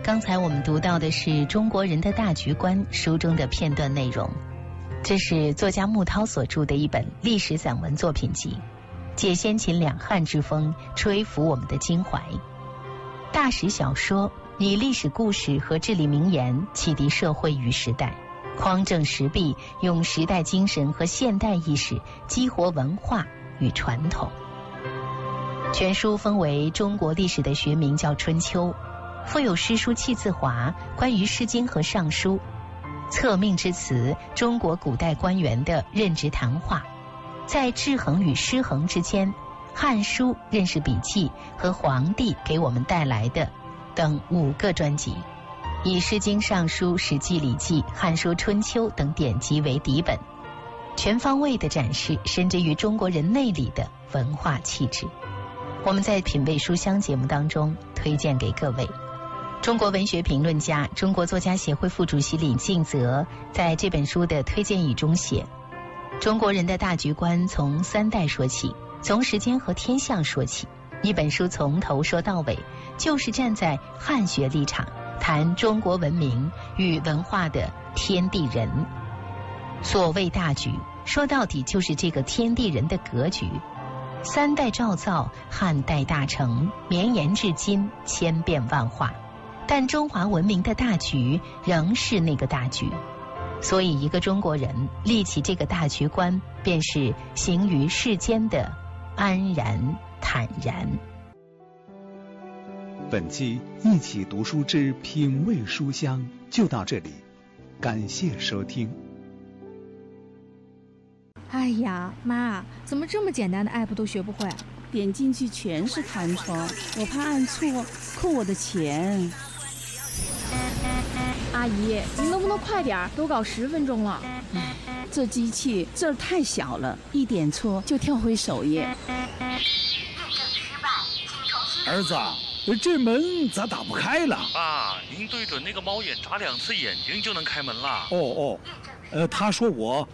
刚才我们读到的是《中国人的大局观》书中的片段内容，这是作家穆涛所著的一本历史散文作品集，借先秦两汉之风，吹拂我们的襟怀。大史小说以历史故事和至理名言启迪社会与时代，匡正时弊，用时代精神和现代意识激活文化与传统。全书分为中国历史的学名叫《春秋》，附有诗书气自华，关于《诗经》和《尚书》，策命之词，中国古代官员的任职谈话，在制衡与失衡之间，《汉书》认识笔记和皇帝给我们带来的等5个专辑，以《诗经》《尚书》《史记》《礼记》《汉书》《春秋》等典籍为底本，全方位地展示深植于中国人内里的文化气质。我们在品味书香节目当中推荐给各位。中国文学评论家、中国作家协会副主席李敬泽在这本书的推荐语中写，中国人的大局观从3代说起，从时间和天象说起，一本书从头说到尾，就是站在汉学立场谈中国文明与文化的天地人。所谓大局，说到底就是这个天地人的格局。3代赵造，汉代大成，绵延至今，千变万化，但中华文明的大局仍是那个大局。所以一个中国人立起这个大局观，便是行于世间的安然坦然。 本期一起读书之品味书香就到这里，感谢收听。 哎呀，妈，怎么这么简单的 app 都学不会？ 点进去全是弹窗，我怕按错扣我的钱。 阿姨，您能不能快点？都搞10分钟了。 这机器字儿太小了，一点错就跳回首页。 儿子，这门咋打不开了？ 爸，您对准那个猫眼眨2次眼睛就能开门了。 他说我